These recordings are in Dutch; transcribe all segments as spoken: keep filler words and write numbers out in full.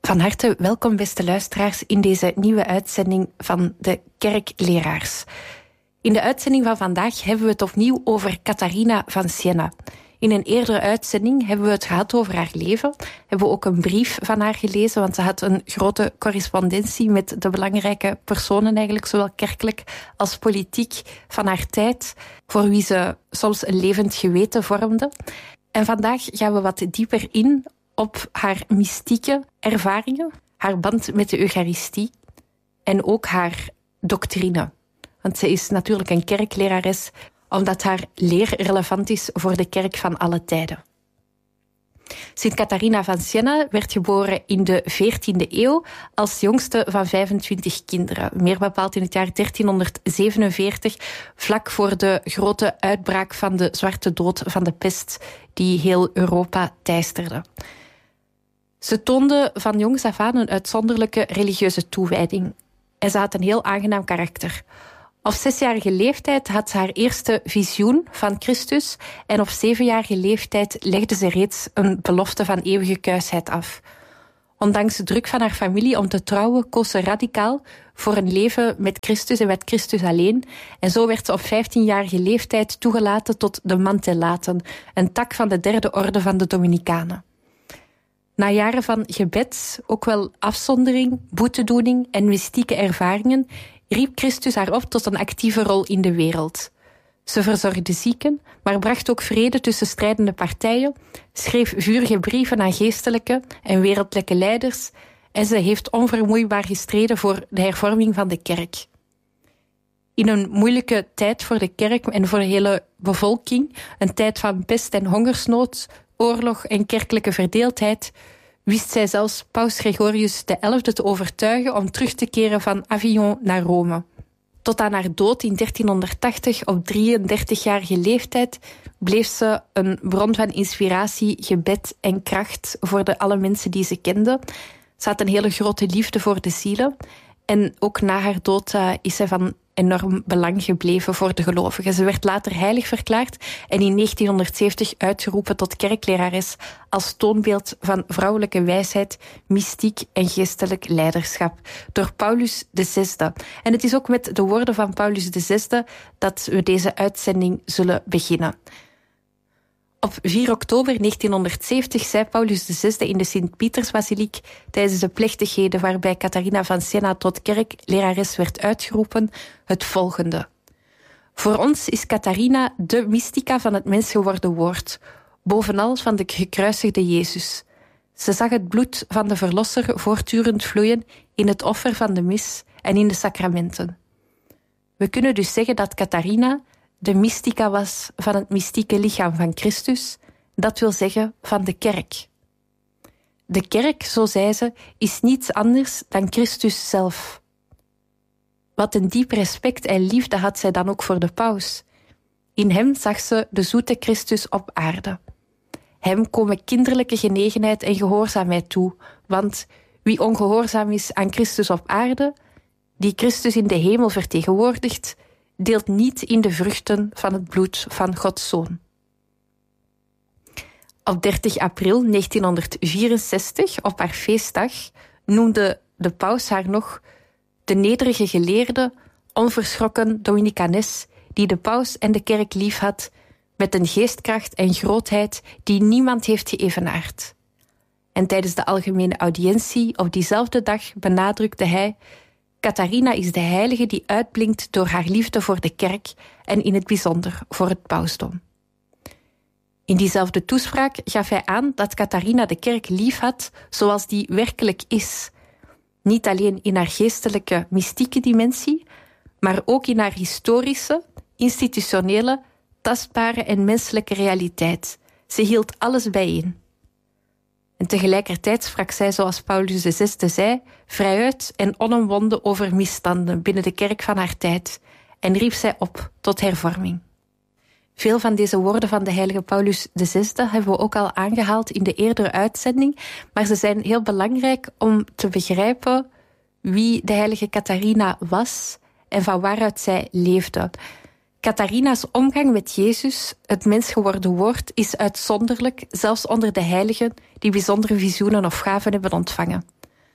Van harte welkom, beste luisteraars, in deze nieuwe uitzending van de Kerkleraars. In de uitzending van vandaag hebben we het opnieuw over Catharina van Siena. In een eerdere uitzending hebben we het gehad over haar leven. Hebben we ook een brief van haar gelezen, want ze had een grote correspondentie met de belangrijke personen, eigenlijk zowel kerkelijk als politiek, van haar tijd, voor wie ze soms een levend geweten vormde. En vandaag gaan we wat dieper in op haar mystieke ervaringen, haar band met de Eucharistie en ook haar doctrine. Want ze is natuurlijk een kerklerares, omdat haar leer relevant is voor de kerk van alle tijden. Sint Catharina van Siena werd geboren in de veertiende eeuw als jongste van vijfentwintig kinderen. Meer bepaald in het jaar dertienhonderdzevenenveertig, vlak voor de grote uitbraak van de Zwarte Dood van de pest die heel Europa teisterde. Ze toonde van jongs af aan een uitzonderlijke religieuze toewijding. En ze had een heel aangenaam karakter. Op zesjarige leeftijd had ze haar eerste visioen van Christus en op zevenjarige leeftijd legde ze reeds een belofte van eeuwige kuisheid af. Ondanks de druk van haar familie om te trouwen, koos ze radicaal voor een leven met Christus en met Christus alleen. En zo werd ze op vijftienjarige leeftijd toegelaten tot de Mantellaten, een tak van de derde orde van de Dominicanen. Na jaren van gebed, ook wel afzondering, boetedoening en mystieke ervaringen, riep Christus haar op tot een actieve rol in de wereld. Ze verzorgde zieken, maar bracht ook vrede tussen strijdende partijen, schreef vurige brieven aan geestelijke en wereldlijke leiders en ze heeft onvermoeibaar gestreden voor de hervorming van de kerk. In een moeilijke tijd voor de kerk en voor de hele bevolking, een tijd van pest en hongersnood, oorlog en kerkelijke verdeeldheid, wist zij zelfs paus Gregorius de elfde te overtuigen om terug te keren van Avignon naar Rome. Tot aan haar dood in dertienhonderdtachtig, op drieëndertigjarige leeftijd, bleef ze een bron van inspiratie, gebed en kracht voor de alle mensen die ze kende. Ze had een hele grote liefde voor de zielen. En ook na haar dood uh, is zij van enorm belang gebleven voor de gelovigen. Ze werd later heilig verklaard en in negentienhonderdzeventig uitgeroepen tot kerklerares als toonbeeld van vrouwelijke wijsheid, mystiek en geestelijk leiderschap door Paulus de Zesde. En het is ook met de woorden van Paulus de Zesde dat we deze uitzending zullen beginnen. Op vier oktober negentienhonderdzeventig zei Paulus de Zesde in de Sint-Pietersbasiliek tijdens de plechtigheden waarbij Catharina van Siena tot kerklerares werd uitgeroepen het volgende. Voor ons is Catharina de mystica van het mensgeworden woord, bovenal van de gekruisigde Jezus. Ze zag het bloed van de Verlosser voortdurend vloeien in het offer van de mis en in de sacramenten. We kunnen dus zeggen dat Catharina de mystica was van het mystieke lichaam van Christus, dat wil zeggen van de kerk. De kerk, zo zei ze, is niets anders dan Christus zelf. Wat een diep respect en liefde had zij dan ook voor de paus. In hem zag ze de zoete Christus op aarde. Hem komen kinderlijke genegenheid en gehoorzaamheid toe, want wie ongehoorzaam is aan Christus op aarde, die Christus in de hemel vertegenwoordigt, deelt niet in de vruchten van het bloed van Gods Zoon. Op dertig april negentienhonderdvierenzestig, op haar feestdag, noemde de paus haar nog de nederige geleerde, onverschrokken Dominicanes, die de paus en de kerk liefhad, met een geestkracht en grootheid die niemand heeft geëvenaard. En tijdens de algemene audiëntie op diezelfde dag benadrukte hij: Catharina is de heilige die uitblinkt door haar liefde voor de kerk en in het bijzonder voor het pausdom. In diezelfde toespraak gaf hij aan dat Catharina de kerk liefhad zoals die werkelijk is. Niet alleen in haar geestelijke, mystieke dimensie, maar ook in haar historische, institutionele, tastbare en menselijke realiteit. Ze hield alles bijeen. En tegelijkertijd sprak zij, zoals Paulus de Zesde zei, vrijuit en onomwonden over misstanden binnen de kerk van haar tijd en riep zij op tot hervorming. Veel van deze woorden van de heilige Paulus de Zesde hebben we ook al aangehaald in de eerdere uitzending, maar ze zijn heel belangrijk om te begrijpen wie de heilige Catharina was en van waaruit zij leefde. Catharina's omgang met Jezus, het mens geworden woord, is uitzonderlijk, zelfs onder de heiligen die bijzondere visioenen of gaven hebben ontvangen.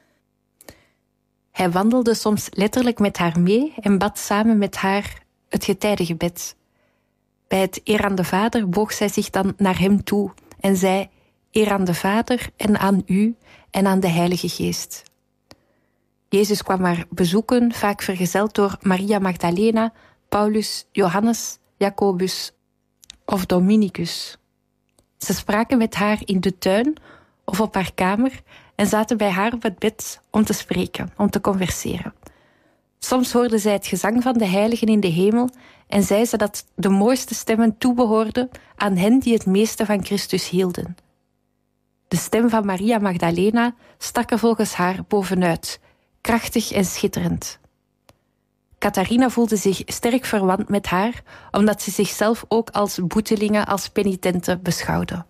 Hij wandelde soms letterlijk met haar mee en bad samen met haar het getijdengebed. Bij het Eer aan de Vader boog zij zich dan naar hem toe en zei: Eer aan de Vader en aan u en aan de Heilige Geest. Jezus kwam haar bezoeken, vaak vergezeld door Maria Magdalena, Paulus, Johannes, Jacobus of Dominicus. Ze spraken met haar in de tuin of op haar kamer en zaten bij haar op het bed om te spreken, om te converseren. Soms hoorde zij het gezang van de heiligen in de hemel en zei ze dat de mooiste stemmen toebehoorden aan hen die het meeste van Christus hielden. De stem van Maria Magdalena stak er volgens haar bovenuit, krachtig en schitterend. Catharina voelde zich sterk verwant met haar, omdat ze zichzelf ook als boetelingen, als penitenten beschouwde.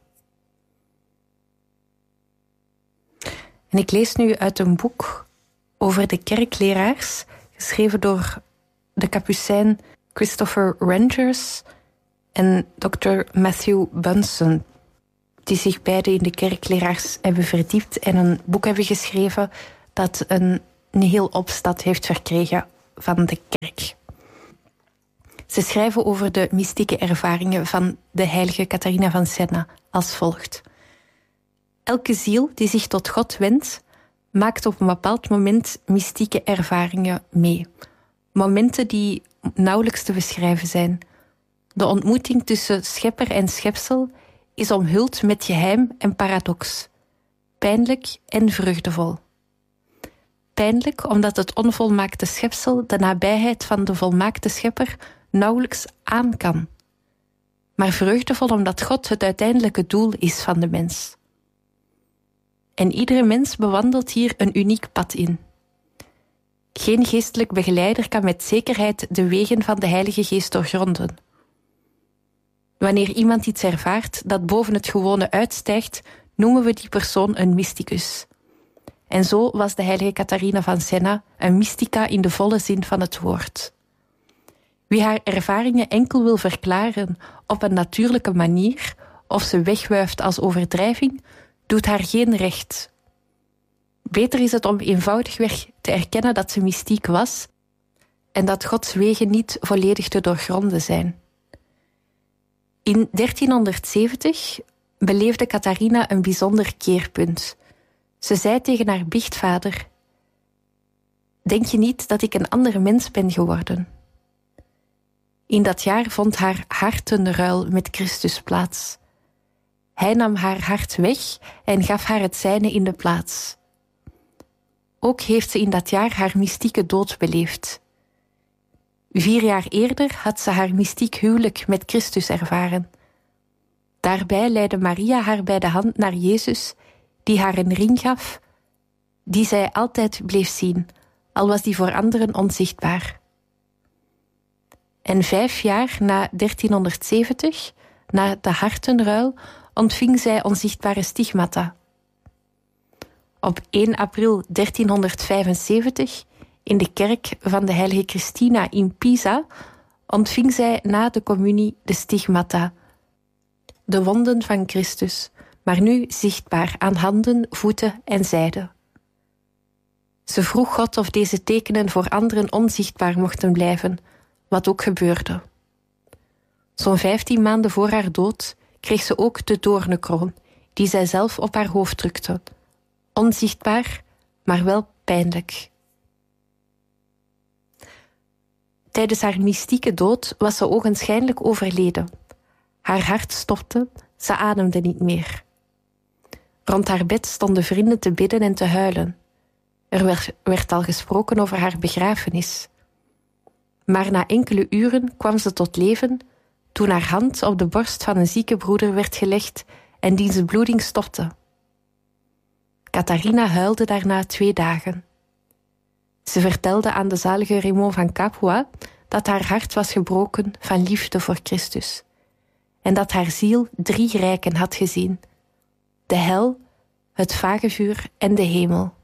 En ik lees nu uit een boek over de kerkleraars, geschreven door de kapucijn Christopher Rangers en dokter Matthew Bunson, die zich beide in de kerkleraars hebben verdiept en een boek hebben geschreven dat een, een heel opstad heeft verkregen van de kerk. Ze schrijven over de mystieke ervaringen van de heilige Catharina van Siena als volgt. Elke ziel die zich tot God wendt, maakt op een bepaald moment mystieke ervaringen mee. Momenten die nauwelijks te beschrijven zijn. De ontmoeting tussen schepper en schepsel is omhuld met geheim en paradox. Pijnlijk en vreugdevol. Pijnlijk omdat het onvolmaakte schepsel de nabijheid van de volmaakte schepper nauwelijks aan kan. Maar vreugdevol omdat God het uiteindelijke doel is van de mens. En iedere mens bewandelt hier een uniek pad in. Geen geestelijk begeleider kan met zekerheid de wegen van de Heilige Geest doorgronden. Wanneer iemand iets ervaart dat boven het gewone uitstijgt, noemen we die persoon een mysticus. En zo was de heilige Catharina van Siena een mystica in de volle zin van het woord. Wie haar ervaringen enkel wil verklaren op een natuurlijke manier of ze wegwuift als overdrijving, doet haar geen recht. Beter is het om eenvoudigweg te erkennen dat ze mystiek was en dat Gods wegen niet volledig te doorgronden zijn. In dertienhonderdzeventig beleefde Catharina een bijzonder keerpunt. Ze zei tegen haar biechtvader: denk je niet dat ik een andere mens ben geworden? In dat jaar vond haar hartenruil met Christus plaats. Hij nam haar hart weg en gaf haar het zijne in de plaats. Ook heeft ze in dat jaar haar mystieke dood beleefd. Vier jaar eerder had ze haar mystiek huwelijk met Christus ervaren. Daarbij leidde Maria haar bij de hand naar Jezus, die haar een ring gaf, die zij altijd bleef zien, al was die voor anderen onzichtbaar. En vijf jaar na dertienhonderdzeventig, na de hartenruil, ontving zij onzichtbare stigmata. Op één april dertienhonderdvijfenzeventig, in de kerk van de heilige Christina in Pisa, ontving zij na de communie de stigmata, de wonden van Christus, maar nu zichtbaar aan handen, voeten en zijde. Ze vroeg God of deze tekenen voor anderen onzichtbaar mochten blijven, wat ook gebeurde. Zo'n vijftien maanden voor haar dood kreeg ze ook de doornenkroon, die zij zelf op haar hoofd drukte. Onzichtbaar, maar wel pijnlijk. Tijdens haar mystieke dood was ze ogenschijnlijk overleden. Haar hart stopte, ze ademde niet meer. Rond haar bed stonden vrienden te bidden en te huilen. Er werd, werd al gesproken over haar begrafenis. Maar na enkele uren kwam ze tot leven toen haar hand op de borst van een zieke broeder werd gelegd en diens bloeding stopte. Catharina huilde daarna twee dagen. Ze vertelde aan de zalige Raymond van Capua dat haar hart was gebroken van liefde voor Christus en dat haar ziel drie rijken had gezien: de hel, het vagevuur en de hemel.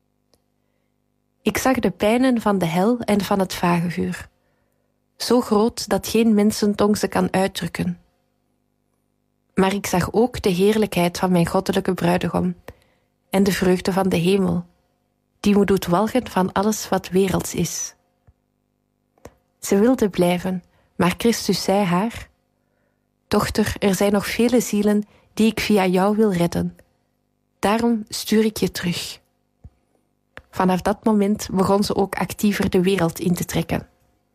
Ik zag de pijnen van de hel en van het vagevuur, zo groot dat geen mensentong ze kan uitdrukken. Maar ik zag ook de heerlijkheid van mijn goddelijke bruidegom en de vreugde van de hemel, die me doet walgen van alles wat werelds is. Ze wilde blijven, maar Christus zei haar: dochter, er zijn nog vele zielen die ik via jou wil redden. Daarom stuur ik je terug. Vanaf dat moment begon ze ook actiever de wereld in te trekken.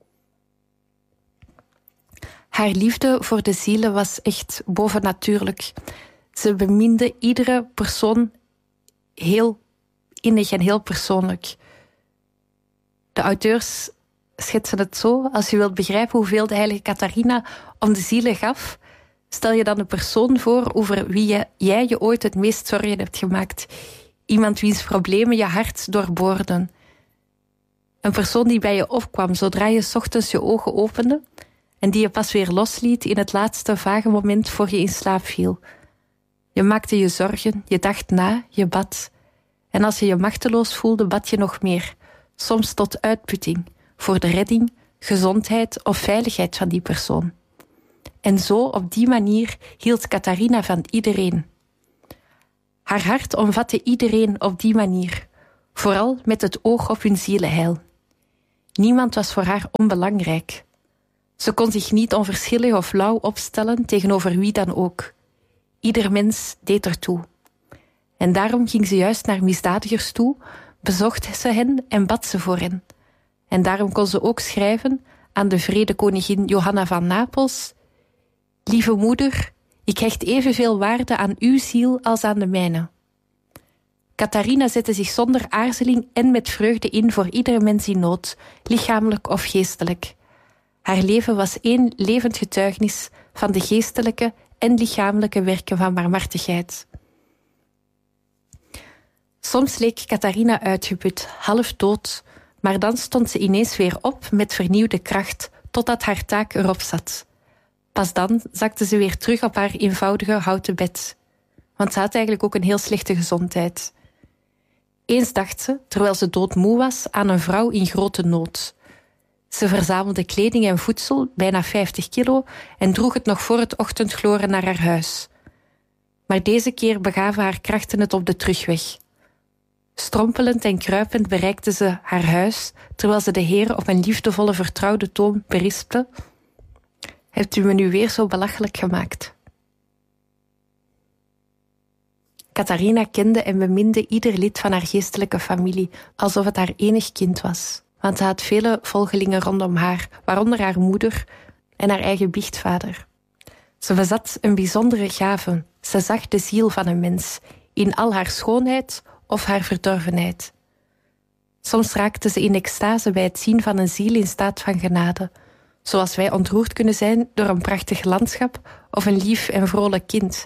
Haar liefde voor de zielen was echt bovennatuurlijk. Ze beminde iedere persoon heel innig en heel persoonlijk. De auteurs schetsen het zo: als je wilt begrijpen hoeveel de heilige Catharina om de zielen gaf, stel je dan een persoon voor over wie je, jij je ooit het meest zorgen hebt gemaakt. Iemand wiens problemen je hart doorboorden. Een persoon die bij je opkwam zodra je 's ochtends je ogen opende en die je pas weer losliet in het laatste vage moment voor je in slaap viel. Je maakte je zorgen, je dacht na, je bad. En als je je machteloos voelde, bad je nog meer, soms tot uitputting, voor de redding, gezondheid of veiligheid van die persoon. En zo, op die manier, hield Catharina van iedereen. Haar hart omvatte iedereen op die manier, vooral met het oog op hun zielenheil. Niemand was voor haar onbelangrijk. Ze kon zich niet onverschillig of lauw opstellen tegenover wie dan ook. Ieder mens deed ertoe. En daarom ging ze juist naar misdadigers toe, bezocht ze hen en bad ze voor hen. En daarom kon ze ook schrijven aan de vredekoningin Johanna van Napels: lieve moeder, ik hecht evenveel waarde aan uw ziel als aan de mijne. Catharina zette zich zonder aarzeling en met vreugde in voor iedere mens in nood, lichamelijk of geestelijk. Haar leven was één levend getuigenis van de geestelijke en lichamelijke werken van barmhartigheid. Soms leek Catharina uitgeput, half dood, maar dan stond ze ineens weer op met vernieuwde kracht, totdat haar taak erop zat. Pas dan zakte ze weer terug op haar eenvoudige houten bed. Want ze had eigenlijk ook een heel slechte gezondheid. Eens dacht ze, terwijl ze doodmoe was, aan een vrouw in grote nood. Ze verzamelde kleding en voedsel, bijna vijftig kilo, en droeg het nog voor het ochtendgloren naar haar huis. Maar deze keer begaven haar krachten het op de terugweg. Strompelend en kruipend bereikte ze haar huis, terwijl ze de Heer op een liefdevolle, vertrouwde toon berispte: hebt u me nu weer zo belachelijk gemaakt? Catharina kende en beminde ieder lid van haar geestelijke familie, alsof het haar enig kind was. Want ze had vele volgelingen rondom haar, waaronder haar moeder en haar eigen biechtvader. Ze bezat een bijzondere gave. Ze zag de ziel van een mens, in al haar schoonheid of haar verdorvenheid. Soms raakte ze in extase bij het zien van een ziel in staat van genade, zoals wij ontroerd kunnen zijn door een prachtig landschap of een lief en vrolijk kind.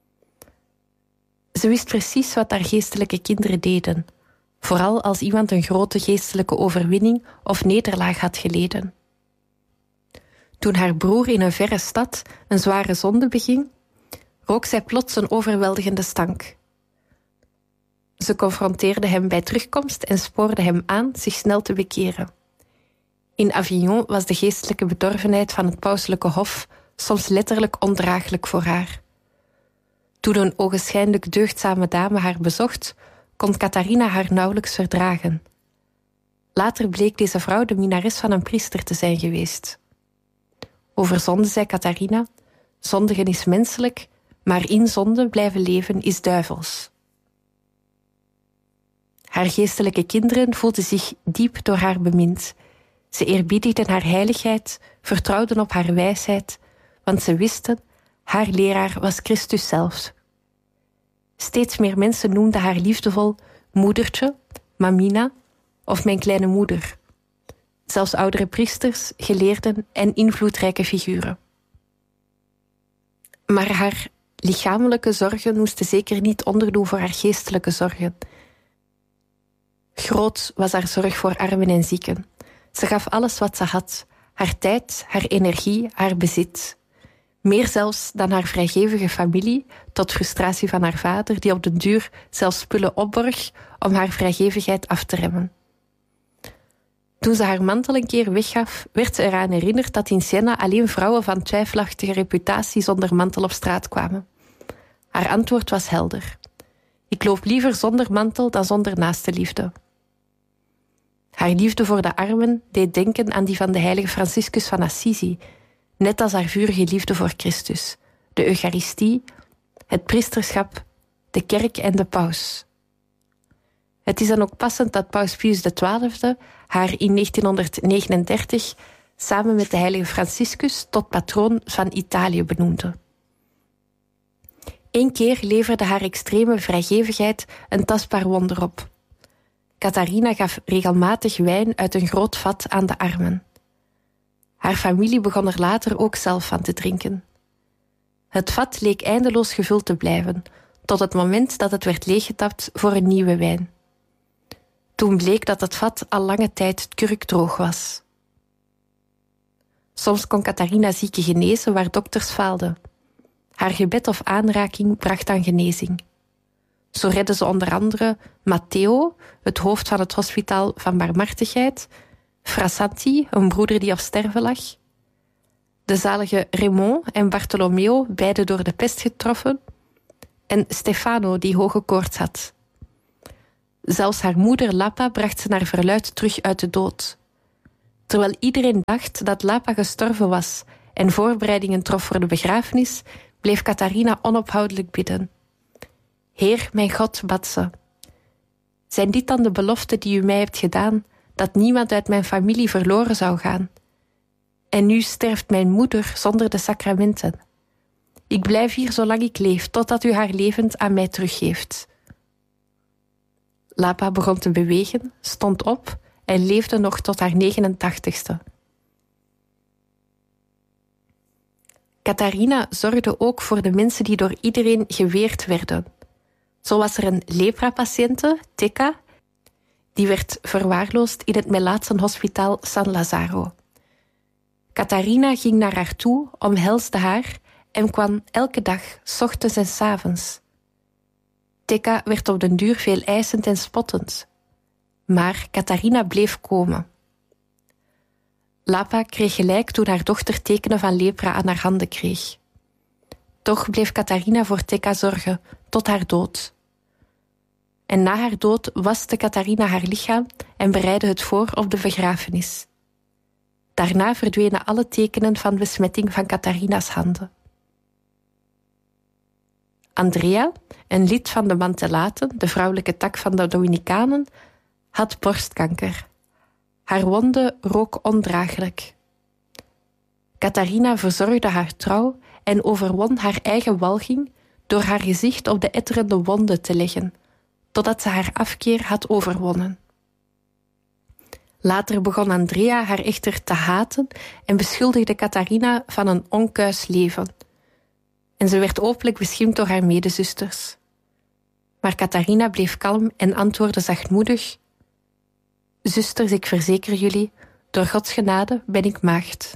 Ze wist precies wat haar geestelijke kinderen deden, vooral als iemand een grote geestelijke overwinning of nederlaag had geleden. Toen haar broer in een verre stad een zware zonde beging, rook zij plots een overweldigende stank. Ze confronteerde hem bij terugkomst en spoorde hem aan zich snel te bekeren. In Avignon was de geestelijke bedorvenheid van het pauselijke hof soms letterlijk ondraaglijk voor haar. Toen een ogenschijnlijk deugdzame dame haar bezocht, kon Catharina haar nauwelijks verdragen. Later bleek deze vrouw de minnares van een priester te zijn geweest. Over zonde zei Catharina: zondigen is menselijk, maar in zonde blijven leven is duivels. Haar geestelijke kinderen voelden zich diep door haar bemind. Ze eerbiedigden haar heiligheid, vertrouwden op haar wijsheid, want ze wisten, haar leraar was Christus zelf. Steeds meer mensen noemden haar liefdevol moedertje, mamina of mijn kleine moeder. Zelfs oudere priesters, geleerden en invloedrijke figuren. Maar haar lichamelijke zorgen moesten zeker niet onderdoen voor haar geestelijke zorgen. Groot was haar zorg voor armen en zieken. Ze gaf alles wat ze had, haar tijd, haar energie, haar bezit. Meer zelfs dan haar vrijgevige familie, tot frustratie van haar vader, die op den duur zelfs spullen opborg om haar vrijgevigheid af te remmen. Toen ze haar mantel een keer weggaf, werd ze eraan herinnerd dat in Siena alleen vrouwen van twijfelachtige reputatie zonder mantel op straat kwamen. Haar antwoord was helder: ik loop liever zonder mantel dan zonder naaste liefde. Haar liefde voor de armen deed denken aan die van de heilige Franciscus van Assisi, net als haar vurige liefde voor Christus, de Eucharistie, het priesterschap, de kerk en de paus. Het is dan ook passend dat paus Pius de twaalfde haar in negentienhonderdnegenendertig samen met de heilige Franciscus tot patroon van Italië benoemde. Eén keer leverde haar extreme vrijgevigheid een tastbaar wonder op. Catharina gaf regelmatig wijn uit een groot vat aan de armen. Haar familie begon er later ook zelf van te drinken. Het vat leek eindeloos gevuld te blijven, tot het moment dat het werd leeggetapt voor een nieuwe wijn. Toen bleek dat het vat al lange tijd kurkdroog was. Soms kon Catharina zieken genezen waar dokters faalden. Haar gebed of aanraking bracht aan genezing. Zo redde ze onder andere Matteo, het hoofd van het hospitaal van barmhartigheid, Frassanti, een broeder die op sterven lag, de zalige Raymond en Bartolomeo, beide door de pest getroffen, en Stefano, die hoge koorts had. Zelfs haar moeder Lapa bracht ze naar verluidt terug uit de dood. Terwijl iedereen dacht dat Lapa gestorven was en voorbereidingen trof voor de begrafenis, bleef Catharina onophoudelijk bidden. Heer, mijn God, bad ze. Zijn dit dan de beloften die u mij hebt gedaan, dat niemand uit mijn familie verloren zou gaan? En nu sterft mijn moeder zonder de sacramenten. Ik blijf hier zolang ik leef, totdat u haar levend aan mij teruggeeft. Lapa begon te bewegen, stond op en leefde nog tot haar negenentachtigste. Catharina zorgde ook voor de mensen die door iedereen geweerd werden. Zo was er een lepra-patiënte, Tecca, die werd verwaarloosd in het Melaatsenhospitaal San Lazzaro. Catharina ging naar haar toe, omhelsde haar en kwam elke dag, 's ochtends en 's avonds. Tecca werd op den duur veel eisend en spottend. Maar Catharina bleef komen. Lapa kreeg gelijk toen haar dochter tekenen van lepra aan haar handen kreeg. Toch bleef Catharina voor Tecca zorgen, tot haar dood. En na haar dood waste Catharina haar lichaam en bereidde het voor op de begrafenis. Daarna verdwenen alle tekenen van besmetting van Catharina's handen. Andrea, een lid van de Mantellaten, de vrouwelijke tak van de Dominicanen, had borstkanker. Haar wonde rook ondraaglijk. Catharina verzorgde haar trouw en overwon haar eigen walging door haar gezicht op de etterende wonde te leggen, totdat ze haar afkeer had overwonnen. Later begon Andrea haar echter te haten en beschuldigde Catharina van een onkuis leven. En ze werd openlijk beschimpt door haar medezusters. Maar Catharina bleef kalm en antwoordde zachtmoedig: Zusters, ik verzeker jullie, door Gods genade ben ik maagd.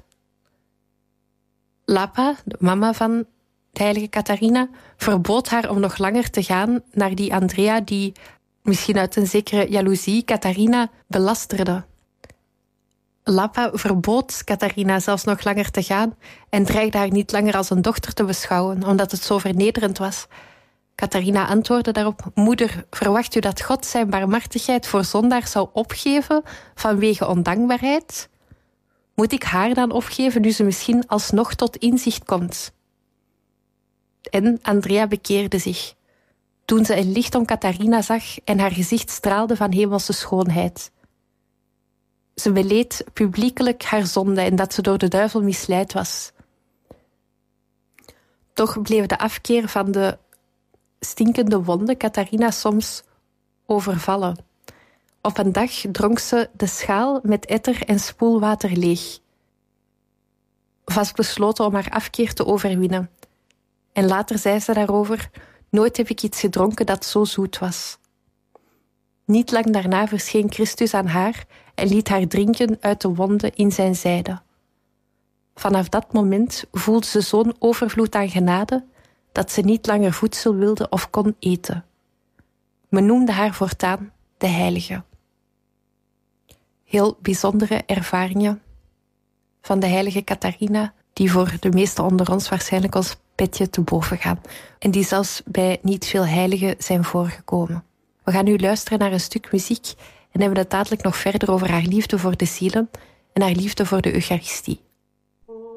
Lapa, de mama van de heilige Catharina, verbood haar om nog langer te gaan naar die Andrea die, misschien uit een zekere jaloezie, Catharina belasterde. Lapa verbood Catharina zelfs nog langer te gaan en dreigde haar niet langer als een dochter te beschouwen, omdat het zo vernederend was. Catharina antwoordde daarop: Moeder, verwacht u dat God zijn barmhartigheid voor zondaars zou opgeven vanwege ondankbaarheid? Moet ik haar dan opgeven nu ze misschien alsnog tot inzicht komt? En Andrea bekeerde zich, toen ze een licht om Catharina zag en haar gezicht straalde van hemelse schoonheid. Ze beleed publiekelijk haar zonde en dat ze door de duivel misleid was. Toch bleef de afkeer van de stinkende wonde Catharina soms overvallen. Op een dag dronk ze de schaal met etter en spoelwater leeg, vastbesloten om haar afkeer te overwinnen. En later zei ze daarover: Nooit heb ik iets gedronken dat zo zoet was. Niet lang daarna verscheen Christus aan haar en liet haar drinken uit de wonde in zijn zijde. Vanaf dat moment voelde ze zo'n overvloed aan genade dat ze niet langer voedsel wilde of kon eten. Men noemde haar voortaan de heilige. Heel bijzondere ervaringen van de heilige Catharina, die voor de meesten onder ons waarschijnlijk ons petje te boven gaan. En die zelfs bij niet veel heiligen zijn voorgekomen. We gaan nu luisteren naar een stuk muziek en hebben we het dadelijk nog verder over haar liefde voor de zielen en haar liefde voor de Eucharistie.